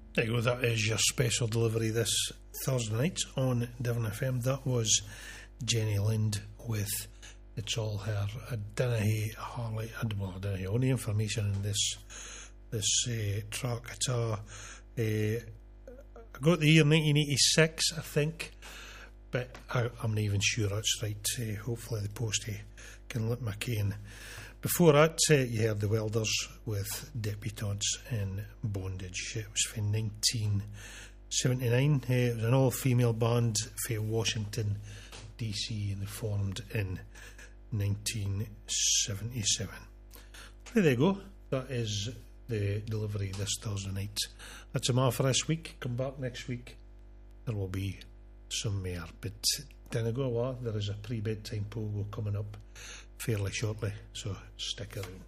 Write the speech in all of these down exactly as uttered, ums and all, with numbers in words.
There you go, that is your special delivery this Thursday night on Devon F M. That was Jenny Lind with It's All Her. I dinna hae hardly, I well, I dinna hae any information in this this uh, track at all. Uh, I got the year nineteen eighty-six, I think, but I, I'm not even sure that's right. Uh, hopefully the postie can let my cane. Before that, uh, you heard the Welders with Debutantes in Bondage. It was from nineteen seventy-nine. Uh, it was an all-female band from Washington, D C, and they formed in nineteen seventy-seven. There you go. That is the delivery this Thursday night. That's a more for this week. Come back next week. There will be some more. But then go away. There is a pre-bedtime pogo coming up fairly shortly, so stick around.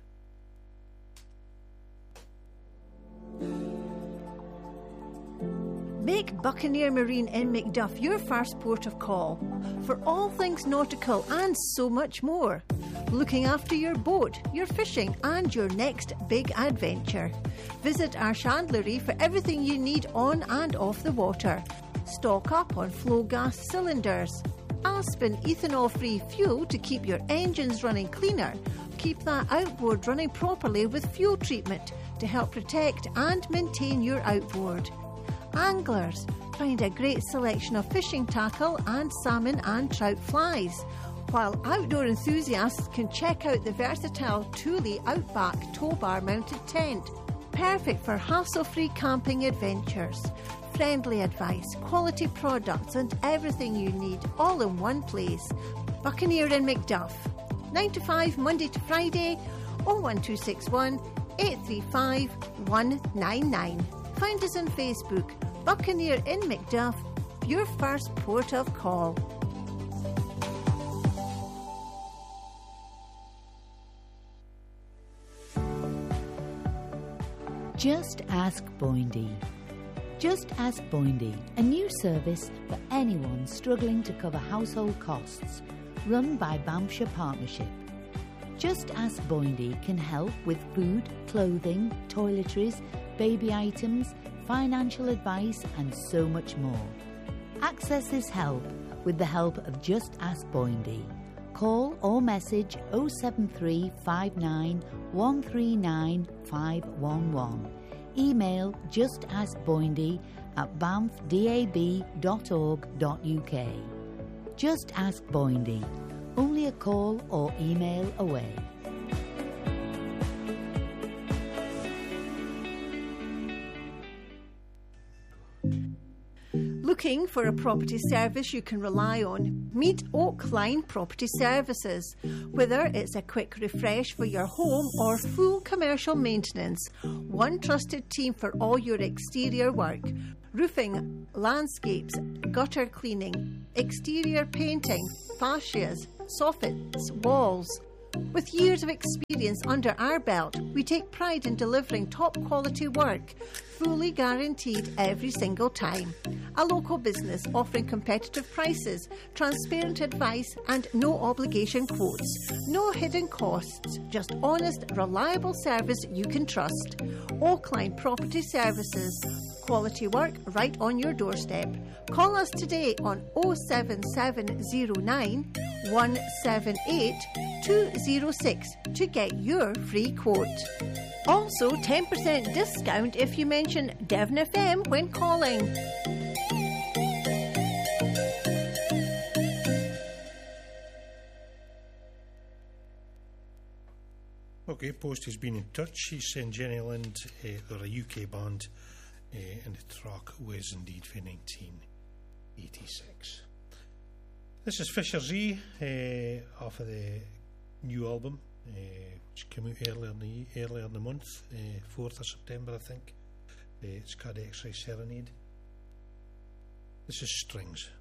Make Buccaneer Marine in Macduff your first port of call for all things nautical and so much more. Looking after your boat, your fishing and your next big adventure. Visit our chandlery for everything you need on and off the water. Stock up on flow gas cylinders. Aspen ethanol-free fuel to keep your engines running cleaner. Keep that outboard running properly with fuel treatment to help protect and maintain your outboard. Anglers, find a great selection of fishing tackle and salmon and trout flies, while outdoor enthusiasts can check out the versatile Thule Outback tow bar mounted tent, perfect for hassle-free camping adventures. Friendly advice, quality products and everything you need all in one place. Buccaneer in Macduff. nine to five Monday to Friday. oh one two six one, eight three five, one nine nine. Find us on Facebook. Buccaneer in Macduff, your first port of call. Just Ask Boindy. Just Ask Boindy, a new service for anyone struggling to cover household costs, run by Banffshire Partnership. Just Ask Boindy can help with food, clothing, toiletries, baby items, financial advice and so much more. Access this help with the help of Just Ask Boindy. Call or message oh seven three five nine one three nine five one one. Email justaskboindy at banff dab dot org dot uk. Just Ask Boindy. Only a call or email away. Looking for a property service you can rely on? Meet Oakline Property Services. Whether it's a quick refresh for your home or full commercial maintenance, one trusted team for all your exterior work. Roofing, landscapes, gutter cleaning, exterior painting, fascias, soffits, walls. With years of experience under our belt, we take pride in delivering top quality work, fully guaranteed every single time. A local business offering competitive prices, transparent advice and no obligation quotes. No hidden costs, just honest, reliable service you can trust. Oakline Property Services. Quality work right on your doorstep. Call us today on oh seven seven oh nine, one seven eight, two oh six to get your free quote. Also, ten percent discount if you mention Devon F M when calling. Okay, Post has been in touch. He's saying Jenny Lind, uh, they're a U K band, uh, and the track was indeed for nineteen eighty-six. This is Fisher Z uh, off of the new album, uh, which came out earlier in the, earlier in the month, uh, fourth of September, I think. Uh, it's called X-Ray Serenade. This is Strings.